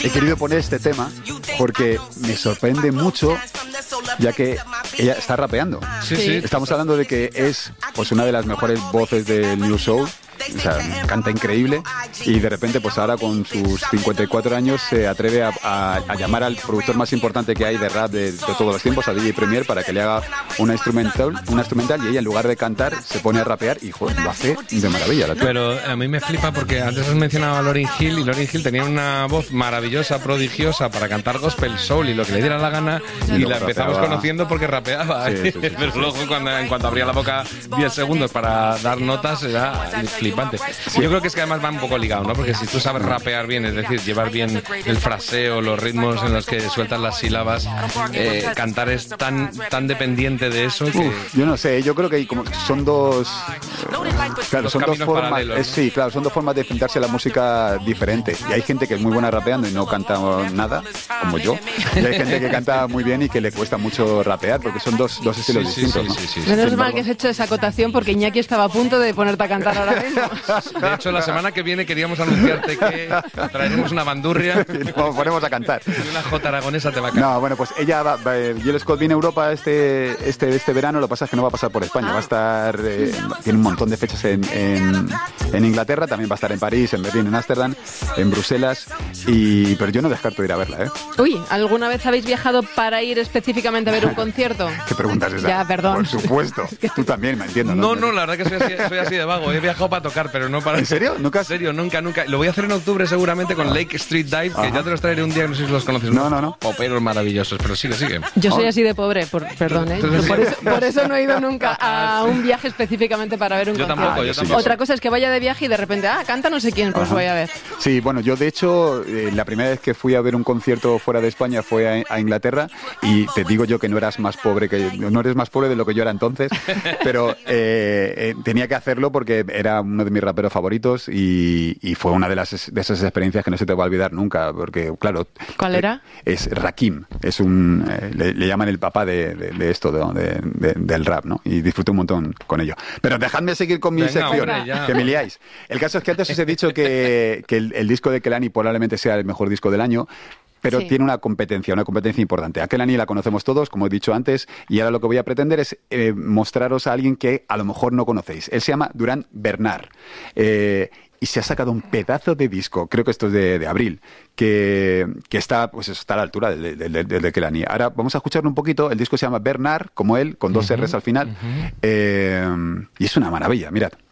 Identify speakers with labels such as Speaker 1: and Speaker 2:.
Speaker 1: he querido poner este tema porque me sorprende mucho, ya que ella está rapeando.
Speaker 2: Sí.
Speaker 1: Estamos hablando de que es pues una de las mejores voces del New Soul. O sea, canta increíble y de repente pues ahora con sus 54 años se atreve a llamar al productor más importante que hay de rap de todos los tiempos, a DJ Premier, para que le haga una instrumental y ella en lugar de cantar se pone a rapear y joder, lo hace de maravilla.
Speaker 2: Pero a mí me flipa porque antes has mencionado a Lauryn Hill y Lauryn Hill tenía una voz maravillosa, prodigiosa para cantar gospel soul y lo que le diera la gana y la empezamos conociendo porque rapeaba.
Speaker 1: Sí.
Speaker 2: Pero luego en cuanto abría la boca 10 segundos para dar notas era flipante. Sí. Yo creo que es que además va un poco ligado, ¿no? Porque si tú sabes rapear bien, es decir, llevar bien el fraseo, los ritmos en los que sueltas las sílabas, cantar es tan dependiente de eso que...
Speaker 1: yo no sé, yo creo que como son dos... claro, son dos formas...
Speaker 2: paralelos,
Speaker 1: sí, claro, son dos formas de enfrentarse a la música diferente. Y hay gente que es muy buena rapeando y no canta nada, como yo. Y hay gente que canta muy bien y que le cuesta mucho rapear, porque son dos estilos distintos, ¿no?
Speaker 3: Menos mal que has hecho esa acotación porque Iñaki estaba a punto de ponerte a cantar ahora mismo.
Speaker 2: De hecho, la semana que viene queríamos anunciarte que traeremos una bandurria
Speaker 1: y nos ponemos a cantar.
Speaker 2: Y una jota aragonesa te va a caer.
Speaker 1: No, bueno, pues ella Jill Scott viene a Europa este verano, lo que pasa es que no va a pasar por España, va a estar, tiene un montón de fechas en Inglaterra, también va a estar en París, en Berlín, en Ámsterdam, en Bruselas, pero yo no descarto ir a verla, ¿eh?
Speaker 3: Uy, ¿alguna vez habéis viajado para ir específicamente a ver un concierto?
Speaker 1: ¿Qué preguntas es esa?
Speaker 3: Ya, perdón.
Speaker 1: Por supuesto, tú también, me entiendo.
Speaker 2: No, la verdad que soy así de vago, he viajado para tocar, pero no para...
Speaker 1: ¿En serio? ¿Nunca?
Speaker 2: En serio, nunca. Lo voy a hacer en octubre seguramente con Lake Street Dive, que ya te los traeré un día, no sé si los conoces.
Speaker 1: No.
Speaker 2: Poperos maravillosos, pero sigue.
Speaker 3: Yo soy así de pobre, perdón, ¿eh? Por eso no he ido nunca a un viaje específicamente para ver un concierto.
Speaker 2: Yo tampoco.
Speaker 3: Otra cosa es que vaya de viaje y de repente, canta no sé quién, pues voy a ver.
Speaker 1: Sí, bueno, yo de hecho, la primera vez que fui a ver un concierto fuera de España fue a Inglaterra y te digo yo que no eres más pobre de lo que yo era entonces, pero tenía que hacerlo porque era uno de mis raperos favoritos y fue una de esas experiencias que no se te va a olvidar nunca, porque claro...
Speaker 3: ¿Cuál era?
Speaker 1: Es Rakim, es le llaman el papá de esto, del rap, ¿no? Y disfruté un montón con ello. Pero dejadme seguir con mi sección, que me liáis. El caso es que antes os he dicho que el disco de Kehlani probablemente sea el mejor disco del año, pero tiene una competencia importante. A Kehlani la conocemos todos, como he dicho antes, y ahora lo que voy a pretender es mostraros a alguien que a lo mejor no conocéis. Él se llama Durán Bernard. Y se ha sacado un pedazo de disco, creo que esto es de abril, que está a la altura del de Kehlani. Ahora vamos a escucharlo un poquito. El disco se llama Bernard, como él, con dos R's al final. Y es una maravilla, mirad.